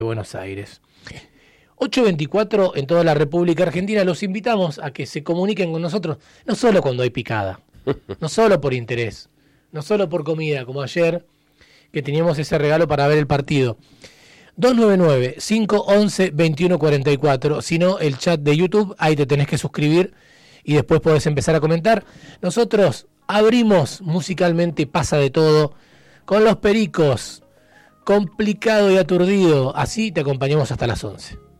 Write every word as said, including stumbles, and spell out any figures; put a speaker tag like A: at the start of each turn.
A: Buenos Aires. ocho veinticuatro en toda la República Argentina. Los invitamos a que se comuniquen con nosotros, no solo cuando hay picada, no solo por interés, no solo por comida, como ayer, que teníamos ese regalo para ver el partido. dos nueve nueve, cinco once, veintiuno cuarenta y cuatro, sino el chat de YouTube, ahí te tenés que suscribir y después podés empezar a comentar. Nosotros abrimos musicalmente Pasa de Todo con Los Pericos, Complicado y Aturdido, así te acompañamos hasta las once.